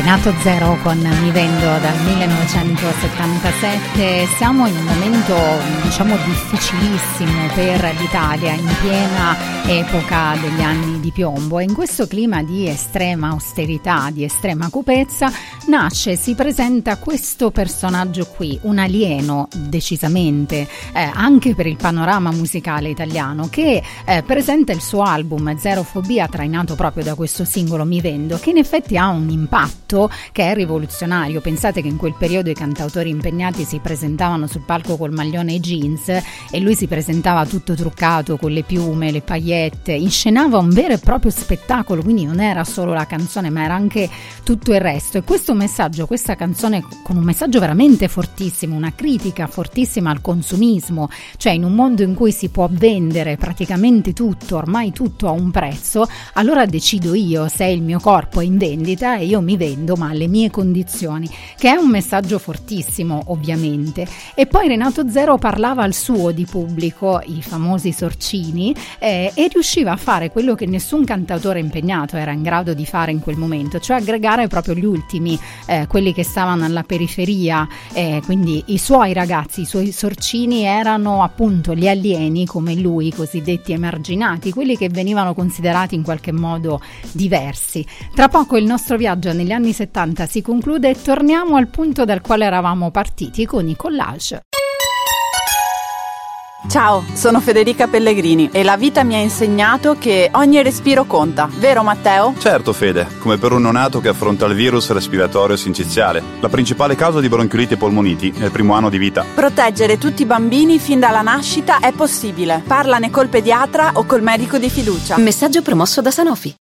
Renato Zero con Mi Vendo dal 1977. Siamo in un momento difficilissimo per l'Italia, in piena epoca degli anni di piombo, e in questo clima di estrema austerità, di estrema cupezza, si presenta questo personaggio qui, un alieno decisamente anche per il panorama musicale italiano, che presenta il suo album Zerofobia, trainato proprio da questo singolo Mi Vendo, che in effetti ha un impatto che è rivoluzionario. Pensate che in quel periodo i cantautori impegnati si presentavano sul palco col maglione e jeans, e lui si presentava tutto truccato con le piume, le paillette, inscenava un vero e proprio spettacolo, quindi non era solo la canzone ma era anche tutto il resto. E questo messaggio, questa canzone con un messaggio veramente fortissimo, una critica fortissima al consumismo, cioè in un mondo in cui si può vendere praticamente tutto, ormai tutto a un prezzo, allora decido io se il mio corpo è in vendita e io mi vendo ma alle mie condizioni, che è un messaggio fortissimo ovviamente. E poi Renato Zero parlava al suo di pubblico, i famosi sorcini, e riusciva a fare quello che nessun cantautore impegnato era in grado di fare in quel momento, cioè aggregare proprio gli ultimi, quelli che stavano alla periferia, quindi i suoi ragazzi, i suoi sorcini erano appunto gli alieni come lui, i cosiddetti emarginati, quelli che venivano considerati in qualche modo diversi. Tra poco il nostro viaggio negli anni 70 si conclude e torniamo al punto dal quale eravamo partiti, con i collage. Ciao, sono Federica Pellegrini e la vita mi ha insegnato che ogni respiro conta, vero Matteo? Certo Fede, come per un neonato che affronta il virus respiratorio sinciziale, la principale causa di bronchiolite e polmoniti nel primo anno di vita. Proteggere tutti i bambini fin dalla nascita è possibile. Parlane col pediatra o col medico di fiducia. Messaggio promosso da Sanofi.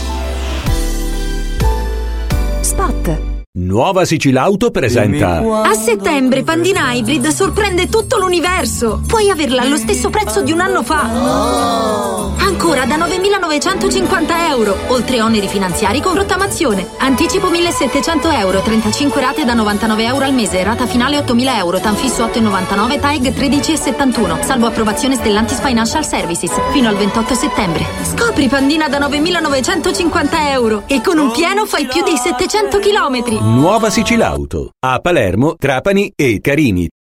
Spot. Nuova Sicilauto presenta. A settembre Pandina Hybrid sorprende tutto l'universo. Puoi averla allo stesso prezzo di un anno fa. Ancora da 9.950 euro, oltre oneri finanziari con rottamazione. Anticipo 1.700 euro, 35 rate da 99 euro al mese, rata finale 8.000 euro, tanfisso 8,99, TAEG 13,71, salvo approvazione Stellantis Financial Services, fino al 28 settembre. Scopri Pandina da 9.950 euro e con un pieno fai più di 700 chilometri. Nuova Sicilauto a Palermo, Trapani e Carini.